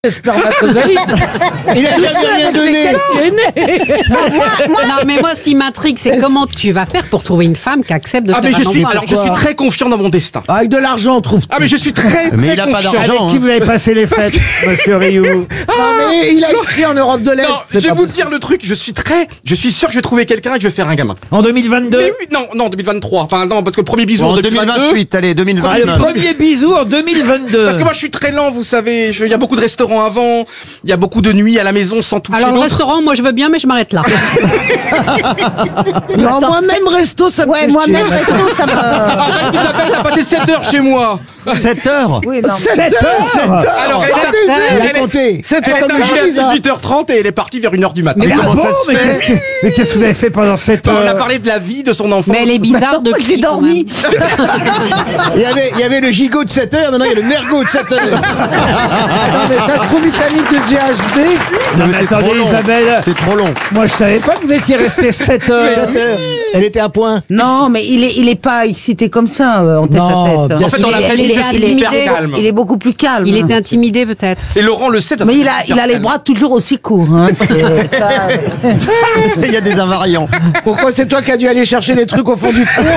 spermatozoïdes. Il a déjà rien donné. Non, mais moi, ce qui m'intrigue, c'est comment tu vas faire pour trouver une femme qui accepte de Ah, faire mais un enfant je suis très confiant dans mon destin. Avec de l'argent, on trouve. Ah, mais je suis très Mais il a pas confiant. d'argent. Avec qui vous avez passé les fêtes, monsieur Rioux? Non, mais il a écrit en Europe de l'Est. Non, je vais vous dire le truc, je suis sûr que je vais trouver quelqu'un et que je vais faire un gamin. En 2022? Mais oui, non, 2023. Enfin, non, parce que le premier bisou En en 2022. 2028, allez, Ah, le 2029. premier bisou en 2022. Parce que moi, je suis très lent, vous savez. Il y a beaucoup de restaurants avant, il y a beaucoup de nuits à la maison sans toucher Alors, le l'autre. restaurant, moi, je veux bien, mais je m'arrête là. Non, moi-même, resto, ça me fait moi-même, chier. resto, ça me... Arrête, Isabelle, t'as passé 7 heures chez moi. 7 heures. Oui, non. 7 heures. Alors, Il a compté. C'est elle est comme arrivée à Jean-Lisa. 18h30 et elle est partie vers 1h du matin. Mais, comment bon, ça se mais fait qu'est-ce que vous avez fait pendant 7 On a heures? parlé de la vie de son enfant. Mais elle est bizarre depuis. J'ai dormi. Il y avait le gigot de 7 heures, maintenant il y a le mergot de 7 heures. Non, mais t'as trop Britannique de GHB. Non, mais c'est attendez, trop long. Isabelle, C'est trop long. moi je savais pas que vous étiez resté 7 heures. 7 heures. Elle était à point. Non, mais il est pas excité comme ça, en tête Non, à tête. bien En fait, dans Il la est- famille, il je est suis hyper intimidé. calme. Il est beaucoup plus calme. Il était intimidé, peut-être. Et Laurent le sait. Mais il a les bras toujours aussi courts. Hein. Ça, Il y a des invariants. Pourquoi c'est toi qui as dû aller chercher les trucs au fond du four?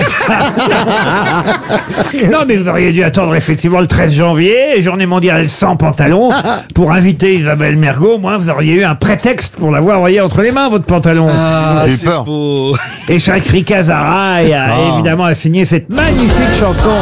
Non, mais vous auriez dû attendre effectivement le 13 janvier, journée mondiale sans pantalon, pour inviter Isabelle Mergo. Moi, vous auriez eu un prétexte pour l'avoir, voyez, entre les mains, votre pantalon. J'ai eu peur. Et Chakri Kazara a évidemment signé cette magnifique chanson.